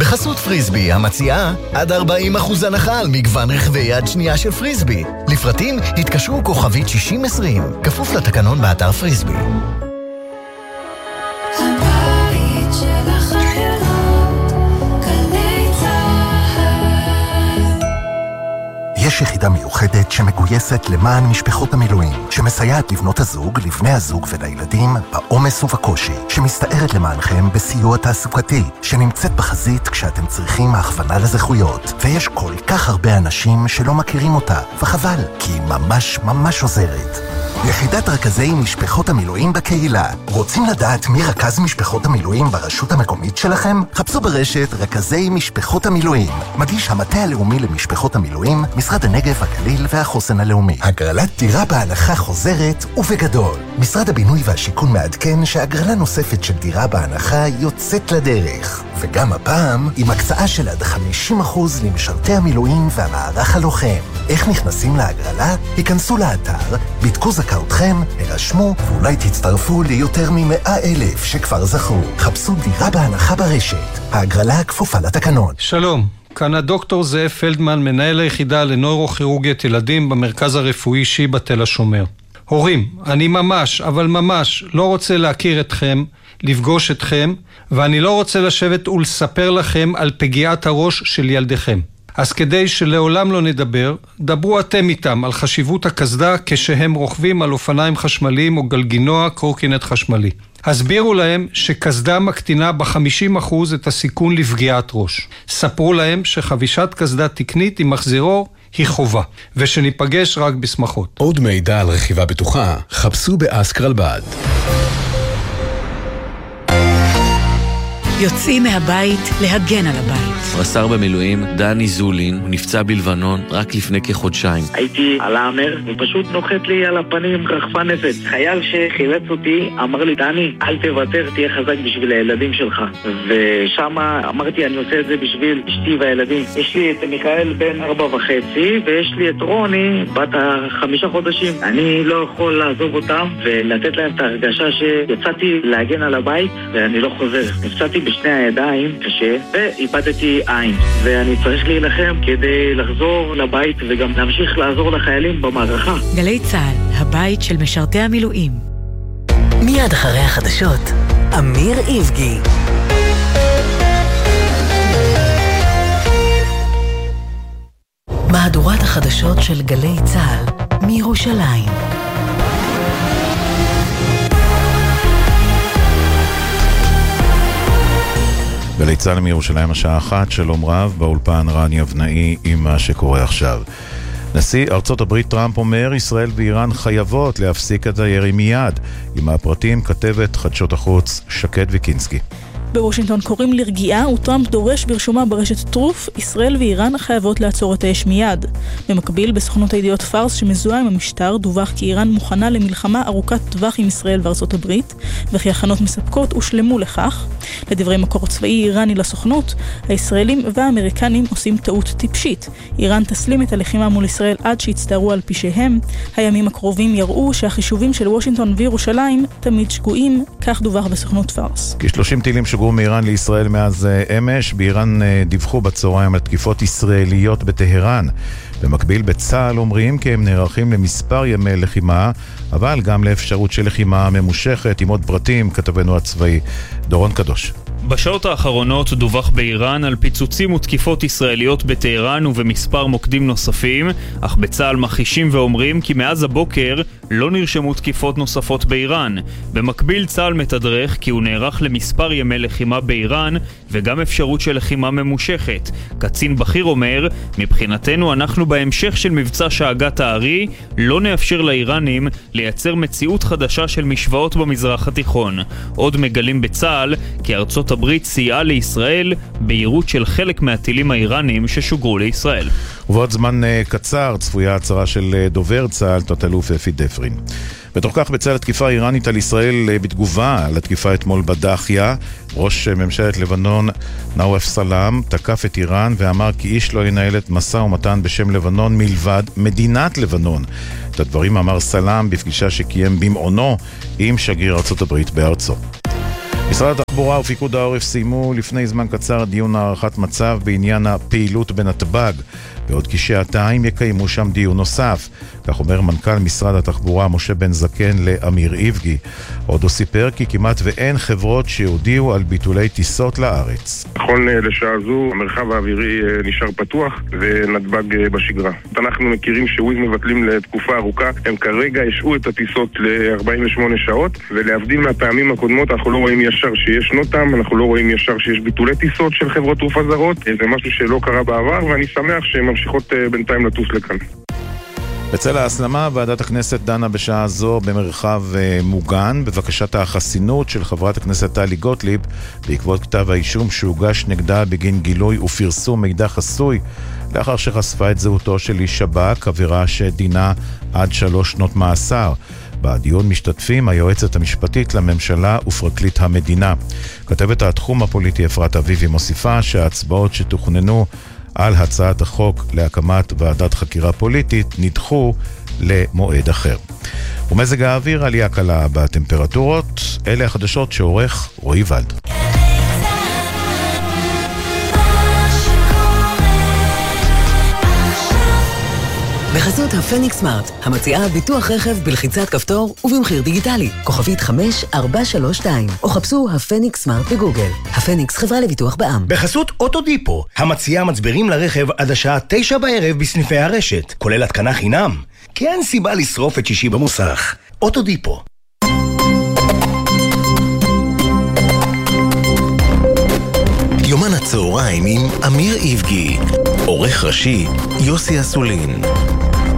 בחסות פריסבי, המציעה עד 40% הנחה על מגוון רכבי יד שנייה של פריסבי. לפרטים התקשרו כוכבית 6020, כפוף לתקנון באתר פריסבי. הבית של החיילות, גלי צהל. יש יחידה מיוחדת שמגויסת למען משפחות המילואים, שמסייעת לבנות הזוג, לבני הזוג ולילדים בעומס ובקושי, שמסתערת למענכם בסיוע תעסוקתי, שנמצאת בחזית כשאתם צריכים הכוונה לזכויות. ויש כל כך הרבה אנשים שלא מכירים אותה, וחבל, כי היא ממש ממש עוזרת. יחידת רכזי משפחות המילואים בקהילה. רוצים לדעת מי רכז משפחות המילואים ברשות המקומית שלכם? חפשו ברשת רכזי משפחות המילואים. מגיש המטה הלאומי למשפחות המילואים, משרד הנגב, הגליל והחוסן הלאומי. הגרלת דירה בהנחה חוזרת ובגדול. משרד הבינוי והשיכון מעדכן שהגרלה נוספת של דירה בהנחה יוצאת לדרך. וגם הפעם עם הקצאה של עד 50% למשרתי המילואים והמערך הלוחם. איך נכנסים להגרלה? היכנסו לאתר, בדקו זכאותכם, הרשמו, ואולי תצטרפו ליותר מ100,000 שכבר זכו. חפשו דירה בהנחה ברשת. ההגרלה כפופה לתקנון. שלום, כאן הדוקטור זאב פלדמן, מנהל היחידה לנוירוכירורגית ילדים במרכז הרפואי שיבא תל השומר. הורים, אני ממש, אבל ממש לא רוצה להכיר אתכם, לפגוש אתכם, ואני לא רוצה לשבת ולספר לכם על פגיעת הראש של ילדיכם. אז כדי שלעולם לא נדבר, דברו אתם איתם על חשיבות הקסדה כשהם רוכבים על אופניים חשמליים או גלגינוע קורקינט חשמלי. הסבירו להם שקסדה מקטינה ב50% את הסיכון לפגיעת ראש. ספרו להם שחבישת קסדה תקנית עם מחזירור היא חובה, ושניפגש רק בשמחות. עוד מידע על רכיבה בטוחה, חפשו באסקרלבד. יוצאים מהבית להגן על הבית. רס"ר במילואים דני זולין, הוא נפצע בלבנון רק לפני כחודשיים. הייתי על האמר, ופשוט נוחת לי על הפנים רחפה נפץ. חייל שחילץ אותי אמר לי, דני, אל תוותר, תהיה חזק בשביל הילדים שלך. ושם אמרתי, אני עושה את זה בשביל אשתי והילדים. יש לי את מיכאל בן 4.5, ויש לי את רוני בת 5 חודשים. אני לא יכול לעזוב אותם ולתת להם את ההרגשה שיצאתי להגן על הבית ואני לא חוזר. נפצעתי בשני הידיים קשה ואיבדתי עין, ואני צריך להילחם כדי לחזור לבית וגם להמשיך לעזור לחיילים במערכה. גלי צהל, הבית של משרתי המילואים. מיד אחרי החדשות, אמיר איבגי. מהדורת החדשות של גלי צהל מירושלים. גלי צהל מירושלים השעה 1, שלום רב, באולפן רן יבנאי עם מה שקורה עכשיו. נשיא ארצות הברית טראמפ אומר, ישראל ואיראן חייבות להפסיק את הירי מיד. עם הפרטים כתבת חדשות החוץ שקד ויקינסקי. בוושינגטון קוראים לרגיעה וטראמפ דורש ברשומה ברשת טרוף, ישראל ואיראן חייבות לעצור את האש מיד. במקביל, בסוכנות הידיעות פארס שמזוהה עם המשטר, דווח כי איראן מוכנה למלחמה ארוכת טווח עם ישראל וארצות הברית, וכי הכנות מספקות הושלמו לכך. לדברי מקור צבאי איראני לסוכנות, הישראלים והאמריקנים עושים טעות טיפשית. איראן תסלים את הלחימה מול ישראל עד שיצטערו על פשעיהם. הימים הקרובים יראו שהחישובים של וושינגטון וירושלים תמיד שגויים, כך דווח בסוכנות פארס. כ-30 טילים שוגרו מאיראן לישראל מאז אמש. באיראן דיווחו בצהריים על תקיפות ישראליות בטהרן. במקביל בצה"ל אומרים כי הם נערכים למספר ימי לחימה, אבל גם לאפשרות של לחימה ממושכת. עם עוד פרטים כתבנו הצבאי דורון קדוש. בשעות האחרונות דווח באיראן על פיצוצים ותקיפות ישראליות בטהרן ובמספר מוקדים נוספים, אך בצה"ל מכחישים ואומרים כי מאז הבוקר לא נרשמו תקיפות נוספות באיראן. במקביל צה"ל מתדרך כי הוא נערך למספר ימי לחימה באיראן וגם אפשרות של לחימה ממושכת. קצין בכיר אומר, מבחינתנו אנחנו בהמשך של מבצע שאגת הארי לא נאפשר לאיראנים לייצר מציאות חדשה של משוואות במזרח התיכון. עוד מגלים בצה"ל כי ארצות הברית סייעה לישראל בהירות של חלק מהטילים האיראנים ששוגרו לישראל. ובעוד זמן קצר צפויה הצהרה של דובר צה"ל, תת-אלוף אפי דפרין. בתוך כך בצה"ל התקיפה האיראנית על ישראל בתגובה לתקיפה אתמול בדחיה. ראש ממשלת לבנון נאואף סלאם תקף את איראן ואמר כי איש לא ינהל את משא ומתן בשם לבנון מלבד מדינת לבנון. את הדברים אמר סלאם בפגישה שקיים במעונו עם שגריר ארצות הברית בארצו. משרד התחבורה התחבורה ופיקוד העורף סיימו לפני זמן קצר דיון הערכת מצב בעניין הפעילות בנתב"ג. בעוד כשעתיים יקיימו שם דיון נוסף. כך אומר מנכ"ל משרד התחבורה משה בן זקן לאמיר איבגי. עוד הוא סיפר כי כמעט ואין חברות שהודיעו על ביטולי טיסות לארץ. נכון לשעה זו המרחב האווירי נשאר פתוח ונתב"ג בשגרה. אנחנו מכירים שוויז מבטלים לתקופה ארוכה. הם כרגע השעו את הטיסות ל-48 שעות, ולהבדיל מהפעמים הקודמות אנחנו לא רואים ישר שיש נוטם, אנחנו לא רואים ישר שיש ביטולי טיסות של חברות תעופה זרות. זה משהו שלא קרה בעבר, ואני שמח שהן ממשיכות בינתיים לטוס לכאן. בצל ההסלמה, ועדת הכנסת דנה בשעה זו במרחב מוגן בבקשת החסינות של חברת הכנסת טלי גוטליב בעקבות כתב האישום שהוגש נגדה בגין גילוי ופרסום מידע חסוי לאחר שחשפה את זהותו של איש שב"כ, עבירה שדינה עד 3 שנות מאסר. בדיון משתתפים היועצת המשפטית לממשלה ופרקליט המדינה. כתבת התחום הפוליטי אפרת אביבי מוסיפה שההצבעות שתוכננו על הצעת החוק להקמת ועדת חקירה פוליטית נדחו למועד אחר. ומזג האוויר, עלייה קלה בטמפרטורות. אלה החדשות שעורך רועי ולד. בחסות הפניקס סמארט, המציעה ביטוח רכב בלחיצת כפתור ובמחיר דיגיטלי. כוכבית 5432, או חפשו הפניקס סמארט בגוגל. הפניקס חברה לביטוח בע"מ. בחסות אוטודיפו, המציעה מצברים לרכב עד השעה 9 בערב בסניפי הרשת, כולל התקנה חינם. כי אין סיבה לשרוף את שישי במוסך. אוטודיפו. יומן הצהריים עם אמיר איבגי, עורך ראשי יוסי אסולין.